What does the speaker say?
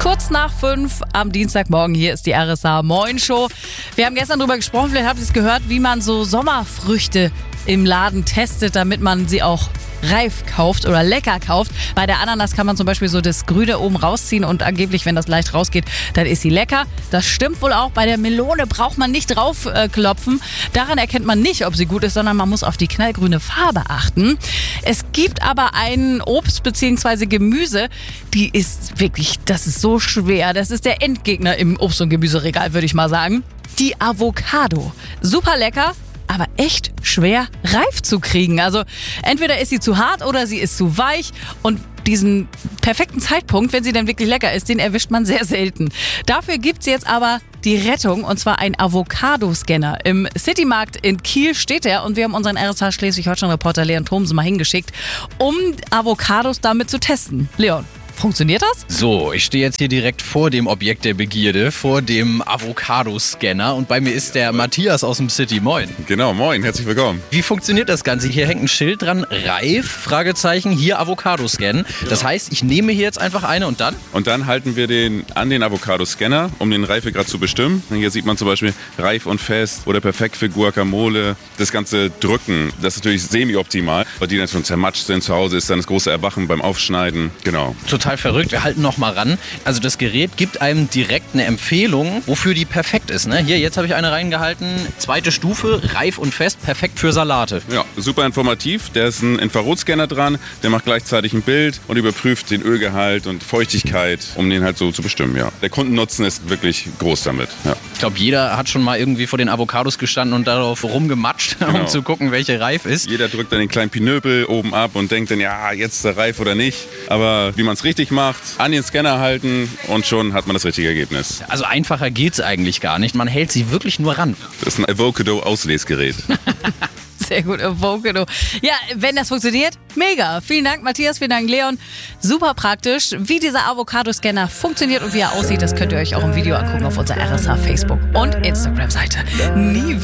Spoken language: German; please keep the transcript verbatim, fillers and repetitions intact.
Kurz nach fünf am Dienstagmorgen, hier ist die R S A Moin Show. Wir haben gestern darüber gesprochen, vielleicht habt ihr es gehört, wie man so Sommerfrüchte im Laden testet, damit man sie auch reif kauft oder lecker kauft. Bei der Ananas kann man zum Beispiel so das Grüne oben rausziehen und angeblich, wenn das leicht rausgeht, dann ist sie lecker. Das stimmt wohl auch. Bei der Melone braucht man nicht draufklopfen. Daran erkennt man nicht, ob sie gut ist, sondern man muss auf die knallgrüne Farbe achten. Es gibt aber ein Obst bzw. Gemüse, die ist wirklich, das ist so schwer. Das ist der Endgegner im Obst- und Gemüseregal, würde ich mal sagen. Die Avocado. Super lecker, aber echt schwer reif zu kriegen. Also entweder ist sie zu hart oder sie ist zu weich und diesen perfekten Zeitpunkt, wenn sie dann wirklich lecker ist, den erwischt man sehr selten. Dafür gibt's jetzt aber die Rettung, und zwar ein Avocado-Scanner. Im Citymarkt in Kiel steht er und wir haben unseren R S H Schleswig-Holstein-Reporter Leon Thomsen mal hingeschickt, um Avocados damit zu testen. Leon, funktioniert das? So, ich stehe jetzt hier direkt vor dem Objekt der Begierde, vor dem Avocado-Scanner, und bei mir ist der Matthias aus dem City. Moin. Genau, moin, herzlich willkommen. Wie funktioniert das Ganze? Hier hängt ein Schild dran, reif, Fragezeichen, hier Avocado-Scan. Das heißt, ich nehme hier jetzt einfach eine und dann? Und dann halten wir den an den Avocado-Scanner, um den Reifegrad zu bestimmen. Hier sieht man zum Beispiel reif und fest oder perfekt für Guacamole. Das ganze Drücken, das ist natürlich semi-optimal, weil die dann schon zermatscht sind. Zu Hause ist dann das große Erwachen beim Aufschneiden. Genau. Total verrückt. Wir halten noch mal ran. Also das Gerät gibt einem direkt eine Empfehlung, wofür die perfekt ist. Ne? Hier, jetzt habe ich eine reingehalten. Zweite Stufe, reif und fest, perfekt für Salate. Ja, super informativ. Da ist ein Infrarotscanner dran, der macht gleichzeitig ein Bild und überprüft den Ölgehalt und Feuchtigkeit, um den halt so zu bestimmen. Ja. Der Kundennutzen ist wirklich groß damit. Ja. Ich glaube, jeder hat schon mal irgendwie vor den Avocados gestanden und darauf rumgematscht, genau, um zu gucken, welche reif ist. Jeder drückt dann den kleinen Pinöpel oben ab und denkt dann, ja, jetzt ist er reif oder nicht. Aber wie man es richtig macht, an den Scanner halten und schon hat man das richtige Ergebnis. Also einfacher geht's eigentlich gar nicht. Man hält sie wirklich nur ran. Das ist ein Avocado-Auslesgerät. Sehr gut, Avocado. Ja, wenn das funktioniert, mega. Vielen Dank, Matthias, vielen Dank, Leon. Super praktisch. Wie dieser Avocado-Scanner funktioniert und wie er aussieht, das könnt ihr euch auch im Video angucken auf unserer R S H Facebook- und Instagram-Seite. Nie